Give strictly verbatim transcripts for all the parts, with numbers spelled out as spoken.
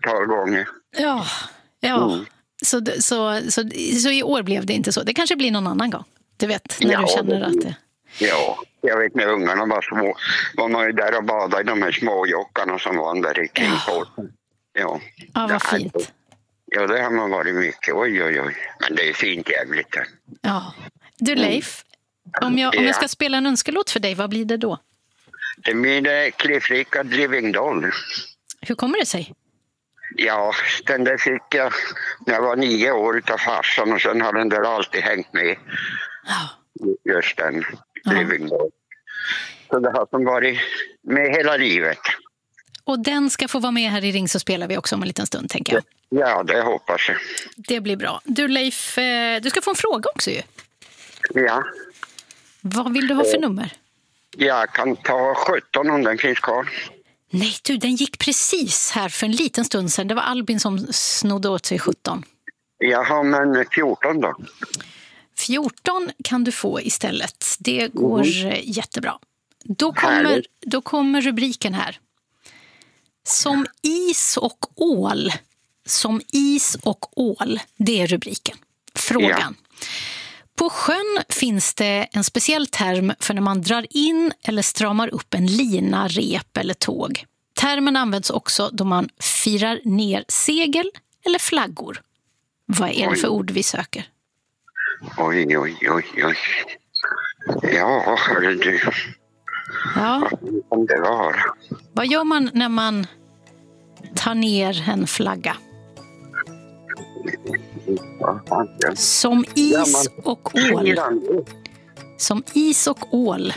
tjugotal gånger. Ja, ja. Mm. Så, så, så, så i år blev det inte så. Det kanske blir någon annan gång. Du vet, när Ja, du känner det- att det... Ja, jag vet när ungarna var små var man ju där och badade i de här små jockarna som var där kring båten. Ja. Ja, vad fint. Ja, det har man varit mycket. Oj, oj, oj. Men det är fint jävligt där. Ja. Du Leif, om jag, om jag ska spela en önskelåt för dig, vad blir det då? Det blir Cliff Richard Living Doll. Hur kommer det sig? Ja, den där fick jag när jag var nio år utav farsan och sen har den där alltid hängt med. Ja. Just den, Ja. Living Doll. Så det har som varit med hela livet. Och den ska få vara med här i Ring så spelar vi också om en liten stund, tänker jag. Ja, det hoppas jag. Det blir bra. Du Leif, eh, du ska få en fråga också ju. Ja, Vad vill du ha för nummer? jag kan ta sjutton om den finns kvar. Nej du, den gick precis här för en liten stund sedan. Det var Albin som snodde åt sig sjutton. Jaha, men fjorton då? fjorton kan du få istället. Det går mm. jättebra. Då kommer, Härligt. då kommer rubriken här. Som is och ål. Som is och ål. Det är rubriken. Frågan. Ja. På sjön finns det en speciell term för när man drar in eller stramar upp en lina, rep eller tåg. Termen används också då man firar ner segel eller flaggor. Vad är det för ord vi söker? Oj, oj, oj, oj. Ja, hörru du. Ja. Vad det var. Vad gör man när man tar ner en flagga? Som is och ål. Som is och ål.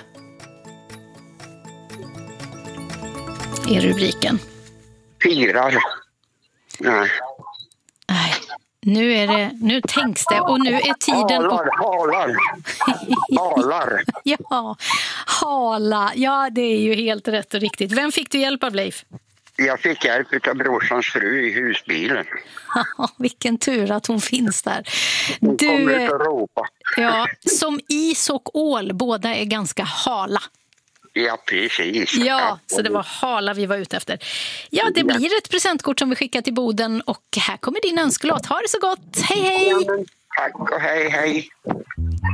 Är rubriken. Firar. Nej. Nej. Nu är det, nu tänks det och nu är tiden... Halar, halar. Halar. Ja, hala. Ja, det är ju helt rätt och riktigt. Vem fick du hjälp av, Leif? Jag fick hjälp av brorsans fru i husbilen. Vilken tur att hon finns där. Hon Du, kommer ut och ropa. ja, som is och ål, båda är ganska hala. Ja, precis. Ja, så det var hala vi var ute efter. Ja, det blir ett presentkort som vi skickar till Boden och här kommer din önskelåt. Ha det så gott. Hej, hej! Tack och hej, hej.